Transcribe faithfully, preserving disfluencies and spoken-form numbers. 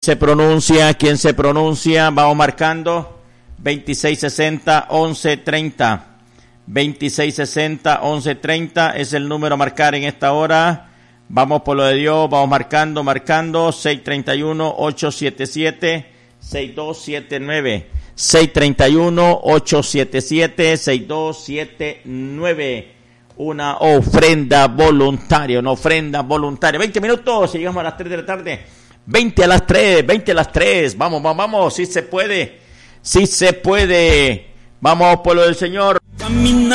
Se pronuncia, ¿quién se pronuncia? Vamos marcando veintiséis sesenta, once treinta. veintiséis sesenta, once treinta es el número a marcar en esta hora. Vamos por lo de Dios, vamos marcando, marcando. seis treinta y uno, ochocientos setenta y siete, sesenta y dos setenta y nueve. seis treinta y uno, ochocientos setenta y siete, sesenta y dos setenta y nueve. Una ofrenda voluntaria, una ofrenda voluntaria. veinte minutos, y llegamos a las tres de la tarde. veinte a las tres, veinte a las tres. Vamos, vamos, vamos, si se puede. Si se puede. Vamos por lo del Señor.